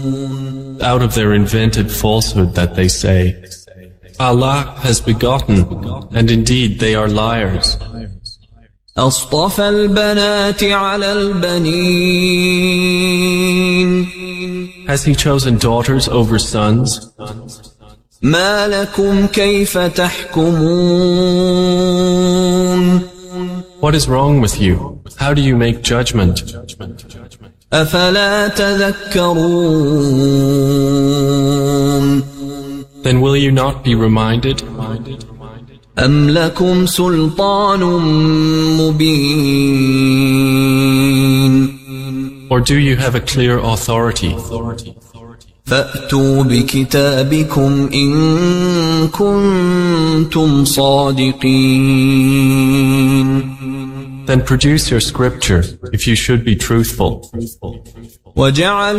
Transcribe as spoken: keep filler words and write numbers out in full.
out of their invented falsehood that they say, Allah has begotten, and indeed they are liars. أصطفى البنات على البنين Has he chosen daughters over sons? ما لكم كيف تحكمون What is wrong with you? How do you make judgment? أفلا تذكرون Then will you not be reminded? أم لكم سلطان مبين Or do you have a clear authority? فأتوا بكتابكم إن كنتم صادقين Then produce your scripture if you should be truthful. وجعلوا